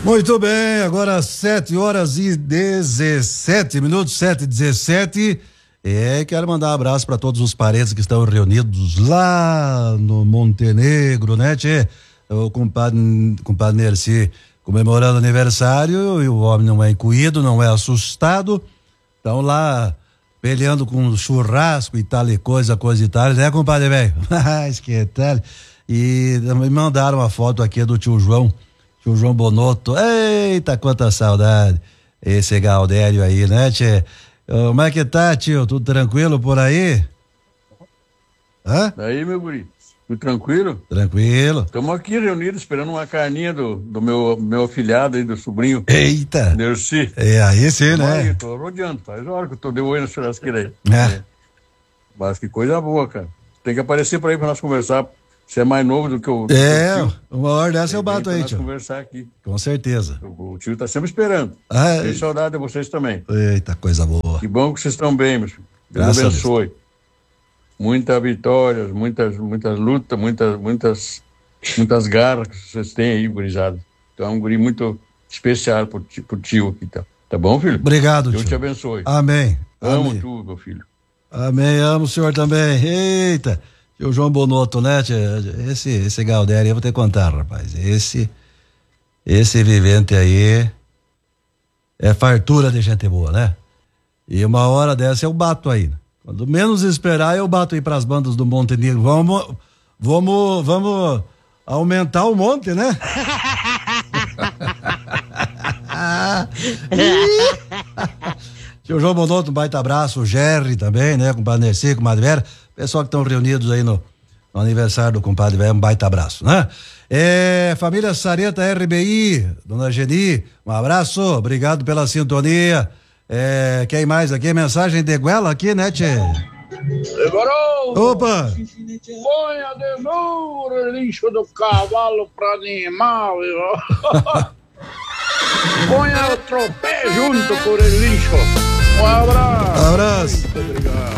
Muito bem, agora 7h17, 7h17. Quero mandar um abraço para todos os parentes que estão reunidos lá no Montenegro, né, tchê? O compadre Nerci comemorando aniversário e o homem não é incuído, não é assustado. Estão lá peleando com churrasco e tal e coisa e tal, né, compadre velho? Mas que tal? E me mandaram uma foto aqui do tio João Bonotto. Eita, quanta saudade. Esse Gaudério aí, né, tchê? Como é que tá, tio? Tudo tranquilo por aí? Hã? Daí, meu guri, tudo tranquilo? Tranquilo. Estamos aqui reunidos esperando uma carninha do meu afilhado aí, do sobrinho. Eita! Nerci. Aí sim, né? Aí, tô rodeando, faz hora que eu tô de olho na churrasqueira aí. Mas que coisa boa, cara. Tem que aparecer por aí pra nós conversar. Você é mais novo do que o tio. Uma hora dessa eu bato aí, tio. Conversar aqui. Com certeza. O tio tá sempre esperando. Tenho saudade de vocês também. Eita, coisa boa. Que bom que vocês estão bem, meu filho. Deus abençoe. Muitas vitórias, muitas lutas, muitas garras que vocês têm aí, gurizada. Então é um guri muito especial pro tio aqui, tá? Tá bom, filho? Obrigado, Deus tio. te abençoe. Amém. Amo tu, meu filho. Amém, amo o senhor também. Eita, tio João Bonotto, né? Esse Gaudério, eu vou ter que contar, rapaz. Esse vivente aí é fartura de gente boa, né? E uma hora dessa eu bato aí. Quando menos esperar, eu bato aí pras bandas do Montenegro. Vamos aumentar o monte, né? Tio João Bonotto, um baita abraço. O Jerry também, né? Com o compadre Nerci, com a Madre Vera. Pessoal que estão reunidos aí no aniversário do compadre Vera, um baita abraço, né? Família Sareta RBI, dona Geni, um abraço, obrigado pela sintonia. Quem mais aqui? Mensagem de Guela aqui, né, tchê? Demorou! Opa! Ponha de novo o lixo do cavalo pra animal, ponha o tropé junto com o lixo. Um abraço! Abraço! Muito obrigado.